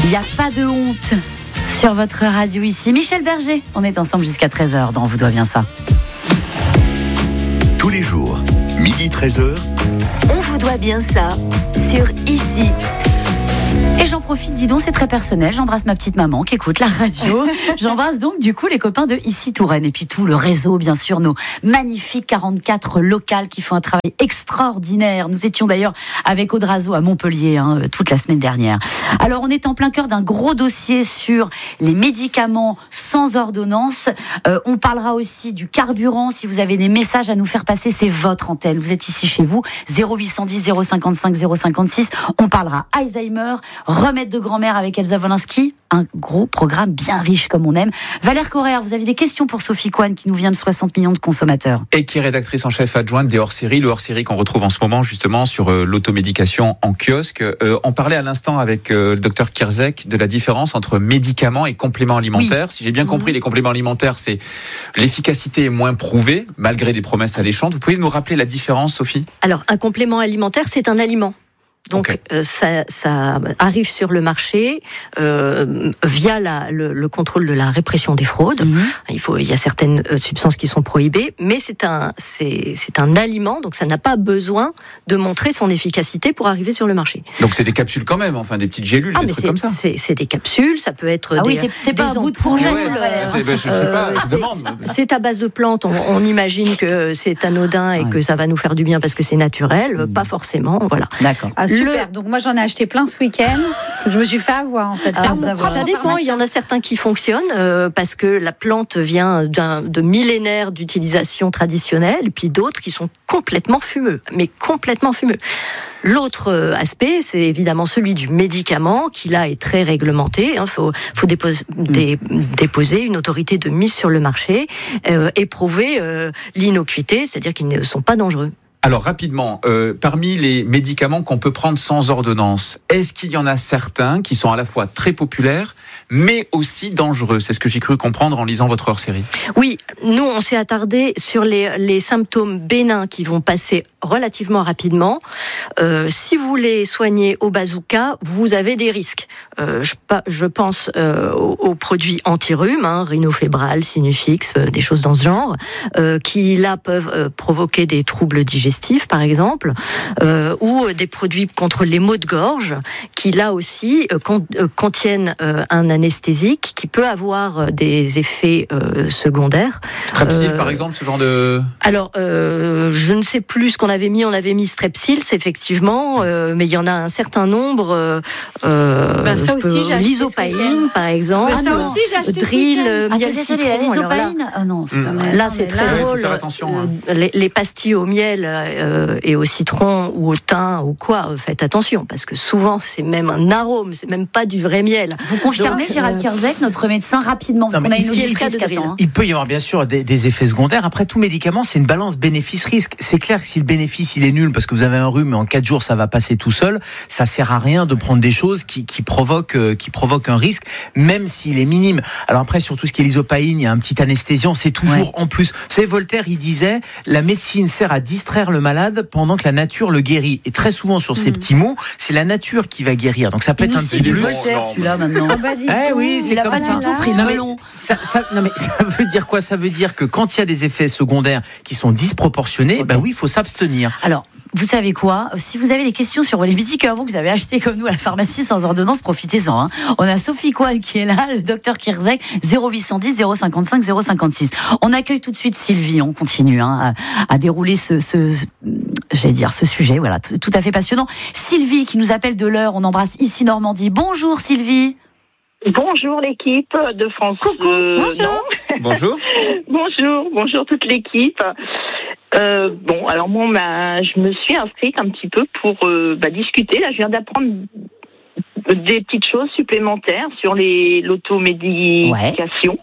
Il n'y a pas de honte sur votre radio ici. Michel Berger, on est ensemble jusqu'à 13h dans On vous doit bien ça. Tous les jours, midi 13h. On vous doit bien ça sur Ici. Et j'en profite, dis donc, c'est très personnel. J'embrasse ma petite maman qui écoute la radio. J'embrasse donc du coup les copains de Ici Touraine et puis tout le réseau, bien sûr, nos magnifiques 44 locales qui font un travail extraordinaire. Nous étions d'ailleurs avec Audrazo à Montpellier toute la semaine dernière. Alors on est en plein cœur d'un gros dossier sur les médicaments sans ordonnance. On parlera aussi du carburant. Si vous avez des messages à nous faire passer, c'est votre antenne. Vous êtes ici chez vous, 0810 055 056. On parlera Alzheimer, remède de grand-mère avec Elsa Wolinski, un gros programme bien riche comme on aime. Valère Correa, vous avez des questions pour Sophie Coine qui nous vient de 60 millions de consommateurs. Et qui est rédactrice en chef adjointe des hors-séries, le hors-série qu'on retrouve en ce moment justement sur l'automédication en kiosque. On parlait à l'instant avec le docteur Kirzek de la différence entre médicaments et compléments alimentaires. Oui. Si j'ai bien compris, les compléments alimentaires, c'est l'efficacité est moins prouvée, malgré des promesses alléchantes. Vous pouvez nous rappeler la différence, Sophie ? Alors, un complément alimentaire, c'est un aliment. Donc ça arrive sur le marché via le contrôle de la répression des fraudes. Il y a certaines substances qui sont prohibées, mais c'est un aliment, donc ça n'a pas besoin de montrer son efficacité pour arriver sur le marché. Donc c'est des capsules quand même, enfin des petites gélules, des trucs comme ça. C'est des capsules, ça peut être c'est pas un bout de courgette. Je sais pas, je demande. C'est à base de plantes. On imagine que c'est anodin et que ça va nous faire du bien parce que c'est naturel, pas forcément. Voilà. D'accord. Super, donc moi j'en ai acheté plein ce week-end. Je me suis fait avoir en fait. Ça dépend, il y en a certains qui fonctionnent parce que la plante vient de millénaires d'utilisation traditionnelle, et puis d'autres qui sont complètement fumeux, mais complètement fumeux. L'autre aspect, c'est évidemment celui du médicament, qui là est très réglementé. Il faut déposer une autorité de mise sur le marché et prouver l'innocuité, c'est-à-dire qu'ils ne sont pas dangereux. Alors rapidement, parmi les médicaments qu'on peut prendre sans ordonnance, est-ce qu'il y en a certains qui sont à la fois très populaires, mais aussi dangereux ? C'est ce que j'ai cru comprendre en lisant votre hors-série. Oui, nous on s'est attardé sur les symptômes bénins qui vont passer relativement rapidement. Si vous les soignez au bazooka, vous avez des risques. Je pense aux produits anti-rhume, Rhinofébral, Sinufix, des choses dans ce genre, qui là peuvent provoquer des troubles digestifs par exemple, ou des produits contre les maux de gorge qui là aussi contiennent un anesthésique qui peut avoir des effets secondaires. Strepsil par exemple, ce genre de... Alors, je ne sais plus ce qu'on avait mis. On avait mis Strepsils effectivement, mais il y en a un certain nombre. Ça aussi, j'ai acheté l'isopaïne par exemple. Ça aussi, j'ai acheté Drill, miel citron. L'isopaïne. Ah non, c'est pas mal. Là, c'est très drôle. Il faut faire attention. Les pastilles au miel et au citron ou au thym ou quoi, faites attention parce que souvent c'est même un arôme, c'est même pas du vrai miel. Vous confirmez, Gérald Kirzek, notre médecin, rapidement, parce qu'on a une auditrice qui attend. Il peut y avoir bien sûr des effets secondaires. Après, tout médicament, c'est une balance bénéfice-risque. C'est clair que si le bénéfice il est nul parce que vous avez un rhume et en 4 jours ça va passer tout seul, ça sert à rien de prendre des choses qui provoquent un risque, même s'il est minime. Alors après, sur tout ce qui est l'isopaïne, il y a un petit anesthésiant, c'est toujours en plus. Vous savez, Voltaire, il disait, la médecine sert à distraire le malade pendant que la nature le guérit. Et très souvent, sur ces petits mots, c'est la nature qui va guérir. Donc ça peut être un petit plus. Voltaire, celui-là, maintenant. Oui, c'est comme ça. Non mais ça veut dire quoi ? Ça veut dire que quand il y a des effets secondaires qui sont disproportionnés, il faut s'abstenir. Alors, vous savez quoi ? Si vous avez des questions sur les médicaments que vous avez achetés comme nous à la pharmacie sans ordonnance, profitez-en. On a Sophie Coine qui est là, le docteur Kirzek, 0810 055 056. On accueille tout de suite Sylvie. On continue à dérouler ce sujet. Voilà, tout à fait passionnant. Sylvie qui nous appelle de l'Eure. On embrasse ici Normandie. Bonjour Sylvie. Bonjour l'équipe de France. Coucou. Bonjour. Bonjour. bonjour toute l'équipe. Alors moi, je me suis inscrite un petit peu pour discuter. Là, je viens d'apprendre des petites choses supplémentaires sur l'automédication.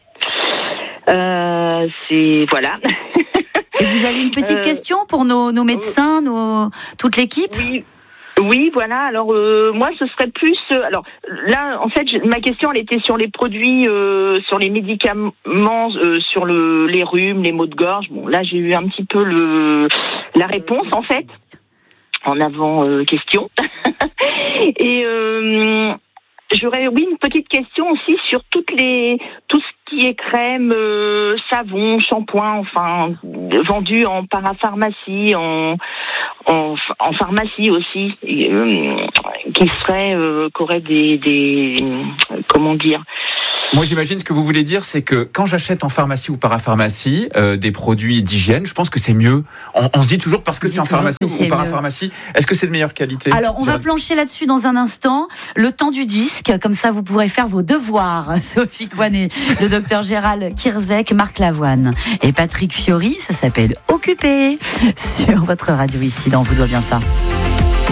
Voilà. Et vous avez une petite question pour nos médecins, toute l'équipe ? Oui, voilà. Alors moi, ce serait plus. Alors là, en fait, ma question, elle était sur les produits, sur les médicaments, sur les rhumes, les maux de gorge. Bon, là, j'ai eu un petit peu la réponse en fait en avant question. Et j'aurais une petite question aussi sur tout ce qui est crème, savon, shampoing, enfin vendu en parapharmacie, en pharmacie aussi, qui aurait des comment dire. Moi, j'imagine ce que vous voulez dire, c'est que quand j'achète en pharmacie ou parapharmacie des produits d'hygiène, je pense que c'est mieux. On se dit toujours parce que c'est en pharmacie ou parapharmacie. Est-ce que c'est de meilleure qualité ? Alors, on va plancher là-dessus dans un instant. Le temps du disque, comme ça, vous pourrez faire vos devoirs. Sophie Coinet, le docteur Gérald Kierzek, Marc Lavoine et Patrick Fiori. Ça s'appelle Occupé sur votre radio ici dans Vous doit bien ça.